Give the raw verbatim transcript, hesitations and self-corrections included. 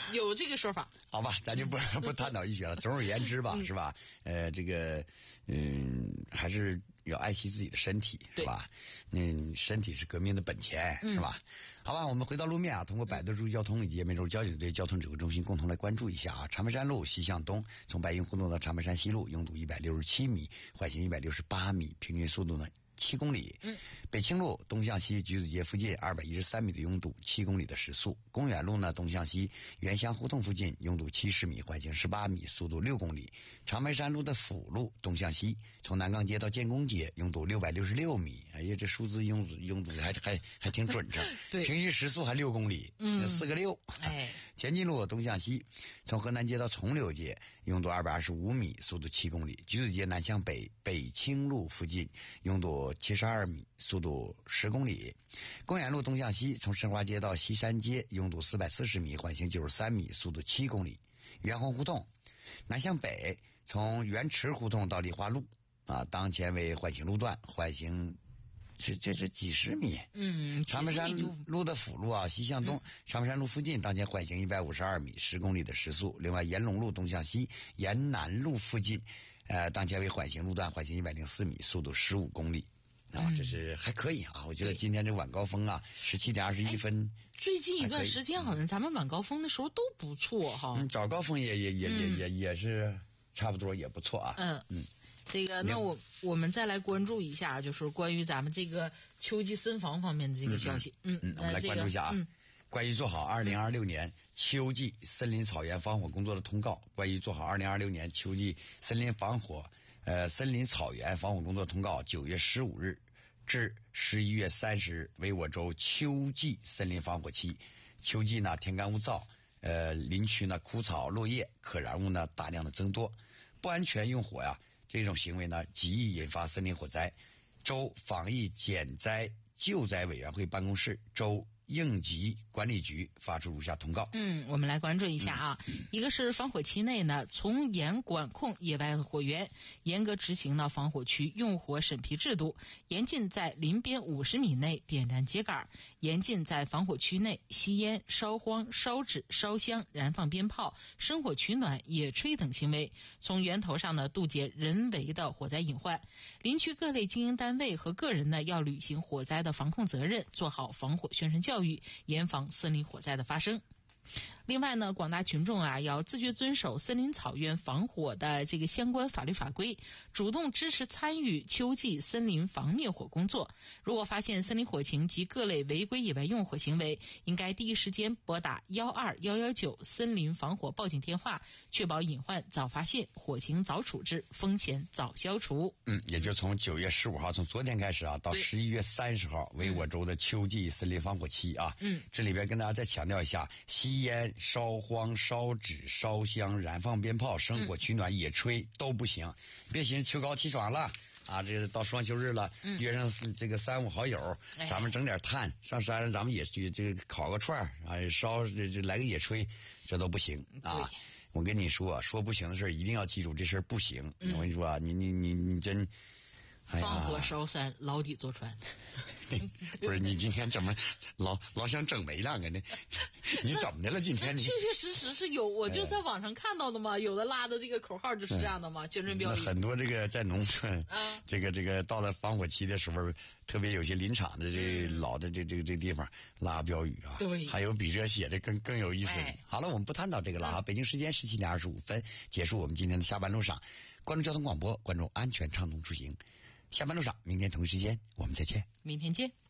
有这个说法。 好吧，咱就不不探讨医学了。总而言之吧，嗯、是吧？呃，这个嗯，还是要爱惜自己的身体，是吧？嗯，身体是革命的本钱，是吧？嗯、好吧，我们回到路面啊，通过百度注意交通以及延边州交警队交通指挥中心共同来关注一下啊。长白山路西向东，从白云胡同到长白山西路，拥堵一百六十七米，缓行一百六十八米，平均速度呢七公里。嗯，北青路东向西橘子街附近二百一十三米的拥堵，七公里的时速。公园路呢东向西原乡胡同附近拥堵七十米，缓行十八米，速度六公里。长白山路的辅路东向西，从南岗街到建工街拥堵六百六十六米。哎呀，这数字拥堵拥堵还还还挺准诚。对，平均时速还六公里，嗯，四个六。哎，前进路东向西，从河南街到崇柳街拥堵二百二十五米，速度七公里。橘子街南向北北青路附近拥堵七十二米，速度十公里。公园路东向西，从申花街到西山街拥堵四百四十米，缓行九十三米，速度七公里。元红胡同南向北，从元池胡同到梨花路啊，当前为缓行路段，缓行这这是几十米。嗯，长白山路的辅路啊，西向东，嗯、长白山路附近当前缓行一百五十二米，十公里的时速。另外，延龙路东向西，延南路附近，呃，当前为缓行路段，缓行一百零四米，速度十五公里。啊，这是还可以啊！我觉得今天这晚高峰啊，十七点二十一分。 最近一段时间好像咱们晚高峰的时候都不错哈。 嗯，早高峰也也也也也也是差不多，也不错啊。嗯嗯， 这个那我我们再来关注一下，就是关于咱们这个秋季森防方面的这个消息。嗯嗯，我们来关注一下啊。嗯，关于做好二零二六年秋季森林草原防火工作的通告，关于做好二零二六年秋季森林防火。呃，森林草原防火工作通告，九月十五日至十一月三十日为我州秋季森林防火期。秋季呢，天干物燥，呃，林区呢枯草落叶，可燃物呢大量的增多，不安全用火呀，这种行为呢极易引发森林火灾。州防疫减灾救灾委员会办公室、州应急管理局发出如下通告。 嗯，我们来关注一下啊。嗯、一个是防火期内呢，从严管控野外火源，严格执行呢防火区用火审批制度，严禁在林边五十米内点燃秸秆，严禁在防火区内吸烟、烧荒、烧纸、烧香、燃放鞭炮、生火取暖、野炊等行为，从源头上呢杜绝人为的火灾隐患。林区各类经营单位和个人呢要履行火灾的防控责任，做好防火宣传教育。严防森林火灾的发生。另外呢，广大群众啊要自觉遵守森林草原防火的这个相关法律法规，主动支持参与秋季森林防灭火工作。如果发现森林火情及各类违规野外用火行为，应该第一时间拨打幺二幺幺九森林防火报警电话，确保隐患早发现，火情早处置，风险早消除。 嗯，也就从九月十五号，从昨天开始啊，到十一月三十号为我州的秋季森林防火期啊。嗯，这里边跟大家再强调一下，吸烟、烧荒、烧纸、烧香、燃放鞭炮、生火取暖、野炊都不行。别寻思秋高气爽了啊，这个到双休日了，嗯、约上这个三五好友，哎、咱们整点炭，上山上咱们也去这个烤个串啊，烧这这来个野炊，这都不行啊！我跟你说，说不行的事儿一定要记住，这事儿不行。嗯、我跟你说啊，你你你你真。 哎、放火烧山，牢底坐船。 不是你今天怎么老老想整没两个呢？你怎么的了？今天你确确实实是有，我就在网上看到的嘛，哎、有的拉的这个口号就是这样的嘛，宣传标语。 很多这个在农村，啊、这个这个到了防火期的时候，特别有些林场的这老的这这个这地方拉标语啊，对，还有比这写的更更有意思。哎、好了，我们不探讨这个了啊。嗯、北京时间十七点二十五分结束我们今天的下班路上，关注交通广播，关注安全畅通出行。下班路上，明天同一时间我们再见。 明天见。